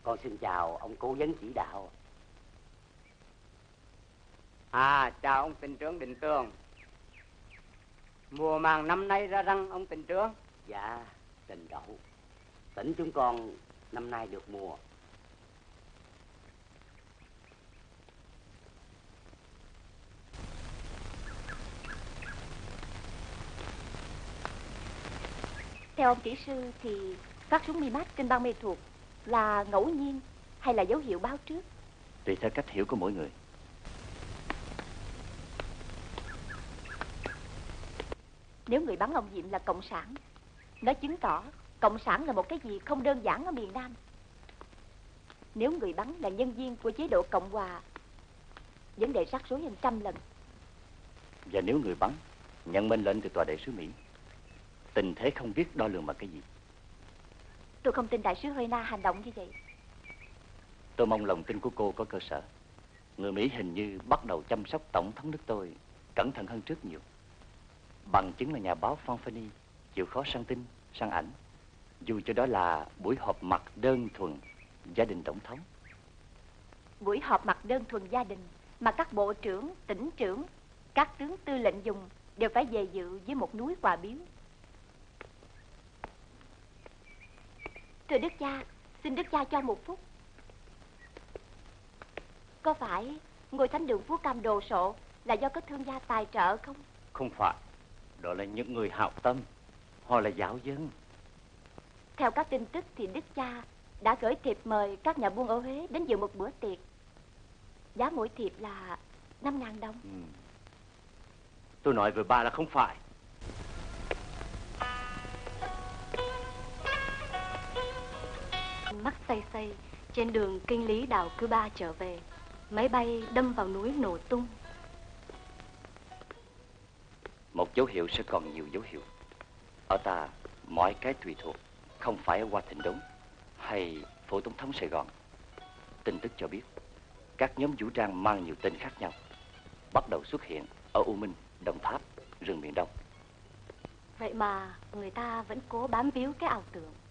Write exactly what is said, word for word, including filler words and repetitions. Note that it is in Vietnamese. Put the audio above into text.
Con xin chào ông cố vấn chỉ đạo. À, chào ông tỉnh trưởng Định Tường. Mùa màng năm nay ra răng ông tỉnh trưởng? Dạ, trình đậu. Tỉnh chúng con năm nay được mùa. Theo ông kỹ sư thì phát súng mi mát trên băng mê thuộc là ngẫu nhiên hay là dấu hiệu báo trước? Tùy theo cách hiểu của mỗi người. Nếu người bắn ông Diệm là cộng sản, nó chứng tỏ cộng sản là một cái gì không đơn giản ở miền Nam. Nếu người bắn là nhân viên của chế độ Cộng Hòa, vấn đề rắc rối hơn trăm lần. Và nếu người bắn nhận mệnh lệnh từ tòa đại sứ Mỹ, tình thế không biết đo lường bằng cái gì. Tôi không tin đại sứ Helena hành động như vậy. Tôi mong lòng tin của cô có cơ sở. Người Mỹ hình như bắt đầu chăm sóc tổng thống nước tôi cẩn thận hơn trước nhiều. Bằng chứng là nhà báo Fanfani chịu khó săn tin, săn ảnh, dù cho đó là buổi họp mặt đơn thuần gia đình tổng thống. Buổi họp mặt đơn thuần gia đình mà các bộ trưởng, tỉnh trưởng, các tướng tư lệnh dùng đều phải về dự với một núi quà biếu. Thưa đức cha, xin đức cha cho một phút. Có phải ngôi thánh đường Phú Cam đồ sộ là do có thương gia tài trợ không? Không phải. Đó là những người hảo tâm. Họ là giáo dân. Theo các tin tức thì đức cha đã gửi thiệp mời các nhà buôn ở Huế đến dự một bữa tiệc. Giá mỗi thiệp là năm ngàn đồng. Ừ. Tôi nói với bà là không phải. Mắt say say trên đường Kinh Lý đảo Cư Ba trở về, máy bay đâm vào núi nổ tung. Một dấu hiệu sẽ còn nhiều dấu hiệu. Ở ta mọi cái tùy thuộc, không phải ở Hoa Thịnh Đốn hay phủ tổng thống Sài Gòn. Tin tức cho biết các nhóm vũ trang mang nhiều tên khác nhau bắt đầu xuất hiện ở U Minh, Đồng Tháp, rừng miền Đông. Vậy mà người ta vẫn cố bám víu cái ảo tưởng